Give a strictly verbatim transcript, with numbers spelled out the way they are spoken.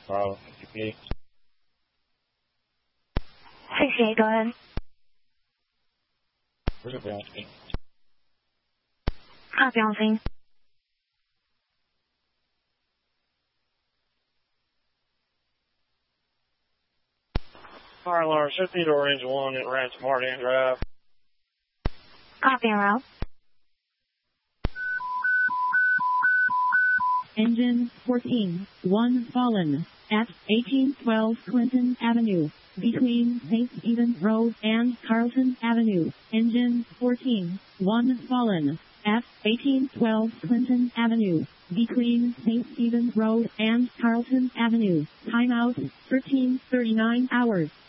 Bravo. fifty-eight. sixty-eight, go ahead. Where's the ground speed? Copy on scene. Fire alarm, set me to range one at Ranch Martin Drive. Copy en route. Engine fourteen, one fallen, at eighteen twelve Clinton Avenue, between Saint Stephen Road and Carlton Avenue. Engine fourteen, one fallen, at eighteen twelve Clinton Avenue, between Saint Stephen Road and Carlton Avenue. Timeout, thirteen thirty-nine hours.